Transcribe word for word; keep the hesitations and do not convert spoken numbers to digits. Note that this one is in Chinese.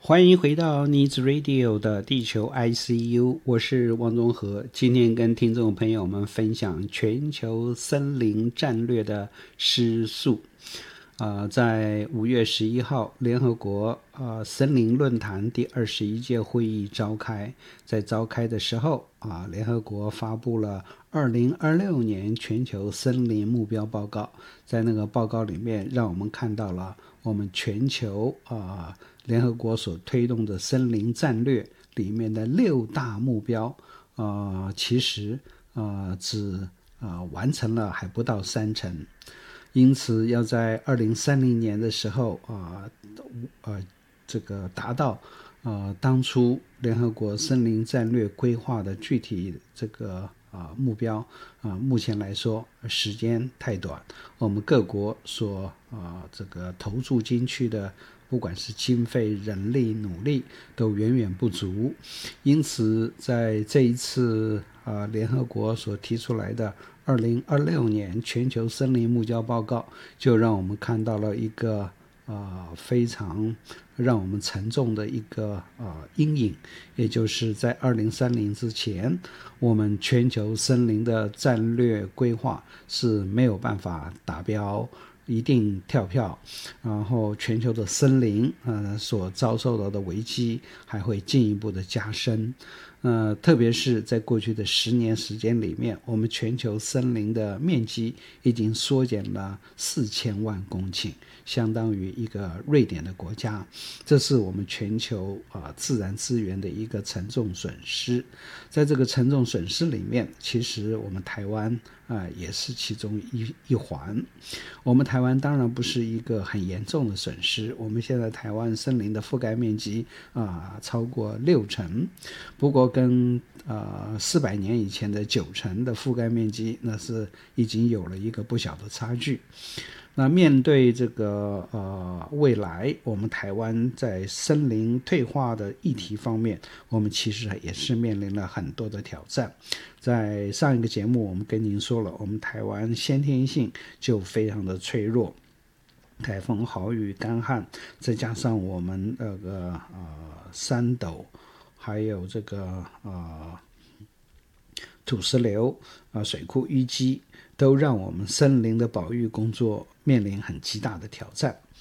欢迎回到 Needs Radio 的地球 I C U， 我是汪中和。今天跟听众朋友们分享全球森林战略的施数。呃，在五月十一号，联合国呃森林论坛第二十一届会议召开。在召开的时候啊、呃，联合国发布了二零二六年全球森林目标报告。在那个报告里面，让我们看到了我们全球啊、呃、联合国所推动的森林战略里面的六大目标，呃，其实呃只呃完成了还不到三成。因此要在二零三零年的时候啊 呃, 呃这个达到呃当初联合国森林战略规划的具体这个啊、呃、目标啊、呃，目前来说时间太短，我们各国所啊、呃、这个投注进去的不管是经费、人力、努力都远远不足。因此在这一次啊、呃、联合国所提出来的二零二六年全球森林目标报告，就让我们看到了一个呃非常让我们沉重的一个呃阴影，也就是在二零三零之前，我们全球森林的战略规划是没有办法达标，一定跳票，然后全球的森林呃所遭受到的危机还会进一步的加深。呃，特别是在过去的十年时间里面，我们全球森林的面积已经缩减了四千万公顷，相当于一个瑞典的国家。这是我们全球啊、呃、自然资源的一个沉重损失。在这个沉重损失里面，其实我们台湾啊、呃、也是其中一一环。我们台湾当然不是一个很严重的损失，我们现在台湾森林的覆盖面积啊、呃、超过六成，不过跟呃四百年以前的九成的覆盖面积，那是已经有了一个不小的差距。那面对这个呃未来，我们台湾在森林退化的议题方面，我们其实也是面临了很多的挑战。在上一个节目我们跟您说了，我们台湾先天性就非常的脆弱，台风、豪雨、干旱，再加上我们那个呃山陡，还有这个呃土石流啊、呃、水库淤积，都让我们森林的保育工作面临很极大的挑战。